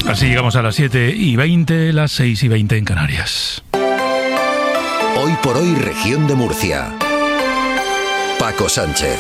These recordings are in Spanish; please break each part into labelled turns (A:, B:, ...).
A: Así llegamos a las 7:20, las 6:20 en Canarias.
B: Hoy por hoy, Región de Murcia. Paco Sánchez.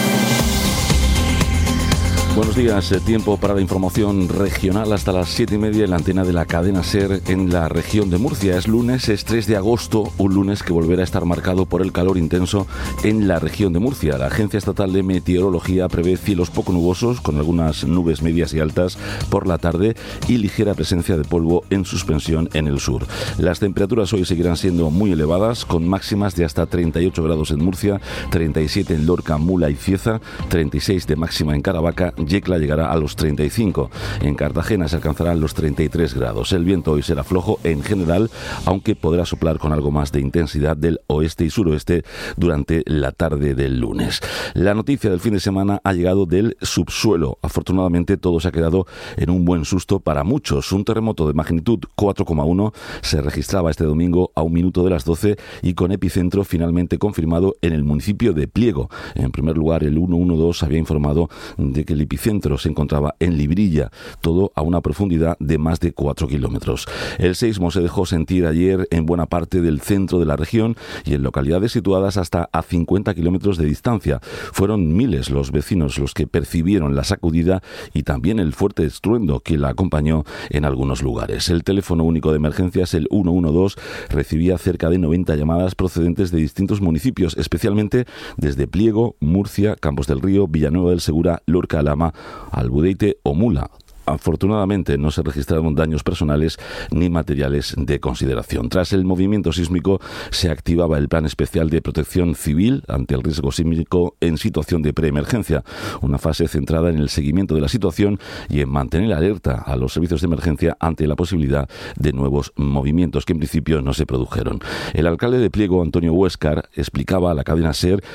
C: Buenos días, tiempo para la información regional hasta las 7:30 en la antena de la cadena SER en la región de Murcia. Es lunes, es 3 de agosto, un lunes que volverá a estar marcado por el calor intenso en la región de Murcia. La Agencia Estatal de Meteorología prevé cielos poco nubosos con algunas nubes medias y altas por la tarde y ligera presencia de polvo en suspensión en el sur. Las temperaturas hoy seguirán siendo muy elevadas con máximas de hasta 38 grados en Murcia, 37 en Lorca, Mula y Cieza, 36 de máxima en Caravaca. Yecla llegará a los 35. En Cartagena se alcanzarán los 33 grados. El viento hoy será flojo en general, aunque podrá soplar con algo más de intensidad del oeste y suroeste durante la tarde del lunes. La noticia del fin de semana ha llegado del subsuelo. Afortunadamente todo se ha quedado en un buen susto para muchos. Un terremoto de magnitud 4,1 se registraba este domingo a 1 minuto de las 12 y con epicentro finalmente confirmado en el municipio de Pliego. En primer lugar, el 112 había informado de que el epicentro se encontraba en Librilla, todo a una profundidad de más de 4 kilómetros. El seismo se dejó sentir ayer en buena parte del centro de la región y en localidades situadas hasta a 50 kilómetros de distancia. Fueron miles los vecinos los que percibieron la sacudida y también el fuerte estruendo que la acompañó en algunos lugares. El teléfono único de emergencias, el 112, recibía cerca de 90 llamadas procedentes de distintos municipios, especialmente desde Pliego, Murcia, Campos del Río, Villanueva del Segura, Lorca, Alhama, Albudeite o Mula. Afortunadamente no se registraron daños personales ni materiales de consideración. Tras el movimiento sísmico se activaba el Plan Especial de Protección Civil ante el riesgo sísmico en situación de preemergencia, una fase centrada en el seguimiento de la situación y en mantener alerta a los servicios de emergencia ante la posibilidad de nuevos movimientos que en principio no se produjeron. El alcalde de Pliego, Antonio Huéscar, explicaba a la cadena SER